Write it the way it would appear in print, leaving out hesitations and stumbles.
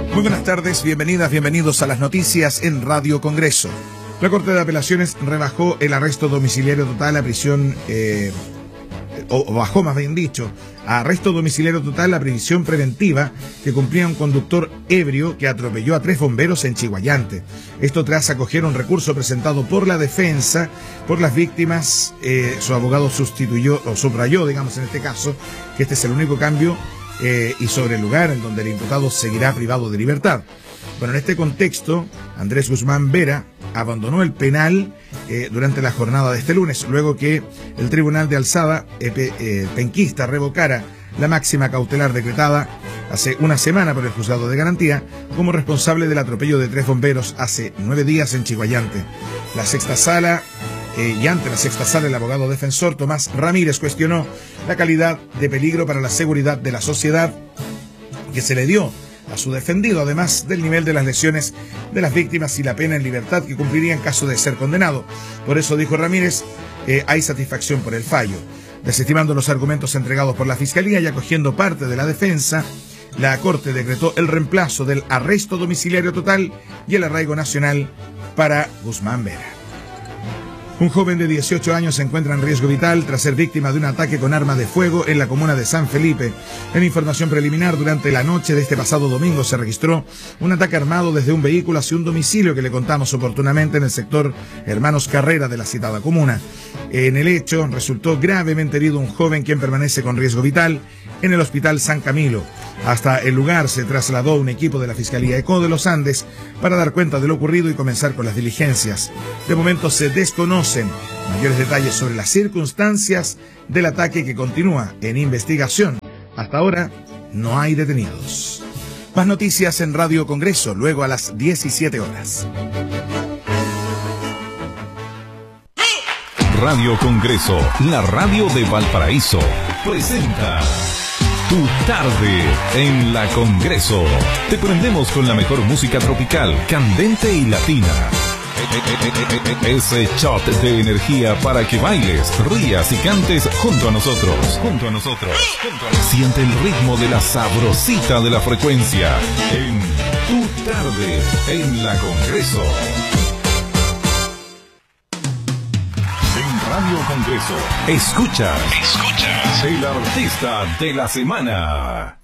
Muy buenas tardes, bienvenidas, bienvenidos a las noticias en Radio Congreso. La Corte de Apelaciones rebajó el arresto domiciliario total a prisión, o bajó más bien dicho, a arresto domiciliario total a prisión preventiva que cumplía un conductor ebrio que atropelló a 3 bomberos en Chiguayante. Esto tras acoger un recurso presentado por la defensa, por las víctimas. Su abogado subrayó, digamos en este caso, que este es el único cambio y sobre el lugar en donde el imputado seguirá privado de libertad. Bueno, en este contexto, Andrés Guzmán Vera abandonó el penal durante la jornada de este lunes, luego que el Tribunal de Alzada penquista revocara la máxima cautelar decretada hace una semana por el Juzgado de Garantía como responsable del atropello de 3 bomberos hace 9 días en Chiguayante. La sexta sala y ante la sexta sala, el abogado defensor Tomás Ramírez cuestionó la calidad de peligro para la seguridad de la sociedad que se le dio a su defendido, además del nivel de las lesiones de las víctimas y la pena en libertad que cumpliría en caso de ser condenado. Por eso, dijo Ramírez, hay satisfacción por el fallo. Desestimando los argumentos entregados por la Fiscalía y acogiendo parte de la defensa, la Corte decretó el reemplazo del arresto domiciliario total y el arraigo nacional para Guzmán Vera. Un joven de 18 años se encuentra en riesgo vital tras ser víctima de un ataque con arma de fuego en la comuna de San Felipe. En información preliminar, durante la noche de este pasado domingo se registró un ataque armado desde un vehículo hacia un domicilio que le contamos oportunamente en el sector Hermanos Carrera de la citada comuna. En el hecho resultó gravemente herido un joven quien permanece con riesgo vital en el Hospital San Camilo. Hasta el lugar se trasladó un equipo de la Fiscalía ECO de los Andes para dar cuenta de lo ocurrido y comenzar con las diligencias. De momento se desconocen mayores detalles sobre las circunstancias del ataque que continúa en investigación. Hasta ahora no hay detenidos. Más noticias en Radio Congreso, luego a las 17 horas. Radio Congreso, la radio de Valparaíso, presenta Tu Tarde en la Congreso. Te prendemos con la mejor música tropical, candente y latina. Ese shot de energía para que bailes, rías y cantes junto a nosotros. Siente el ritmo de la sabrosita de la frecuencia en Tu Tarde en la Congreso. En Radio Congreso, escuchas el artista de la semana.